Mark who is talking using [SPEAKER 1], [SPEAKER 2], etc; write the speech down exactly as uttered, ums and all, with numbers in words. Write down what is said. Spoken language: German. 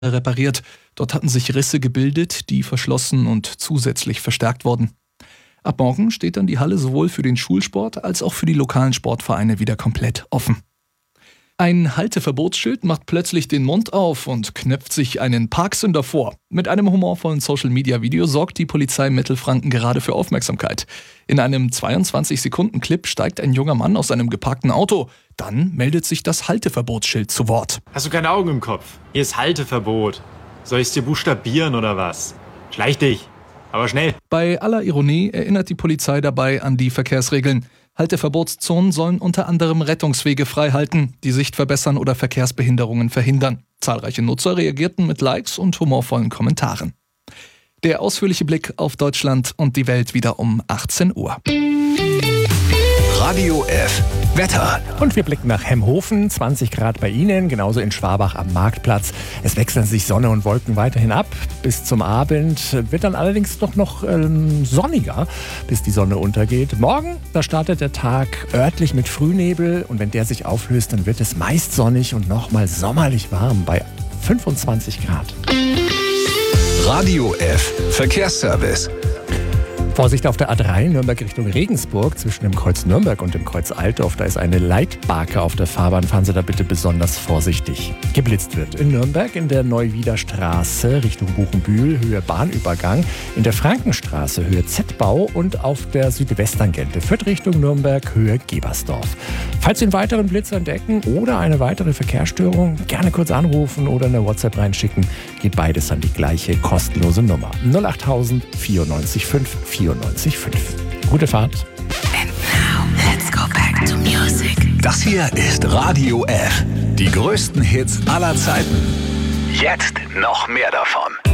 [SPEAKER 1] repariert. Dort hatten sich Risse gebildet, die verschlossen und zusätzlich verstärkt wurden. Ab morgen steht dann die Halle sowohl für den Schulsport als auch für die lokalen Sportvereine wieder komplett offen. Ein Halteverbotsschild macht plötzlich den Mund auf und knöpft sich einen Parksünder vor. Mit einem humorvollen Social-Media-Video sorgt die Polizei Mittelfranken gerade für Aufmerksamkeit. In einem zweiundzwanzig-Sekunden-Clip steigt ein junger Mann aus einem geparkten Auto. Dann meldet sich das Halteverbotsschild zu Wort.
[SPEAKER 2] Hast du keine Augen im Kopf? Hier ist Halteverbot. Soll ich es dir buchstabieren oder was? Schleich dich, aber schnell.
[SPEAKER 1] Bei aller Ironie erinnert die Polizei dabei an die Verkehrsregeln. Halteverbotszonen sollen unter anderem Rettungswege freihalten, die Sicht verbessern oder Verkehrsbehinderungen verhindern. Zahlreiche Nutzer reagierten mit Likes und humorvollen Kommentaren. Der ausführliche Blick auf Deutschland und die Welt wieder um achtzehn Uhr.
[SPEAKER 3] Radio F. Wetter.
[SPEAKER 4] Und wir blicken nach Hemhofen, zwanzig Grad bei Ihnen, genauso in Schwabach am Marktplatz. Es wechseln sich Sonne und Wolken weiterhin ab. Bis zum Abend wird dann allerdings doch noch ähm, sonniger, bis die Sonne untergeht. Morgen, da startet der Tag örtlich mit Frühnebel und wenn der sich auflöst, dann wird es meist sonnig und nochmal sommerlich warm bei fünfundzwanzig Grad.
[SPEAKER 3] Radio F. Verkehrsservice.
[SPEAKER 4] Vorsicht auf der A drei, Nürnberg Richtung Regensburg, zwischen dem Kreuz Nürnberg und dem Kreuz Altdorf. Da ist eine Leitbarke auf der Fahrbahn. Fahren Sie da bitte besonders vorsichtig. Geblitzt wird in Nürnberg in der Neuwiederstraße Richtung Buchenbühl, Höhe Bahnübergang, in der Frankenstraße, Höhe Z-Bau und auf der Südwesttangente Fürth Richtung Nürnberg, Höhe Gebersdorf. Falls Sie einen weiteren Blitz entdecken oder eine weitere Verkehrsstörung, gerne kurz anrufen oder eine WhatsApp reinschicken. Geht beides an die gleiche kostenlose Nummer. null acht tausend vierundneunzig fünf vierundneunzig fünf. Gute Fahrt.
[SPEAKER 5] And now, let's go back to music.
[SPEAKER 3] Das hier ist Radio F. Die größten Hits aller Zeiten. Jetzt noch mehr davon.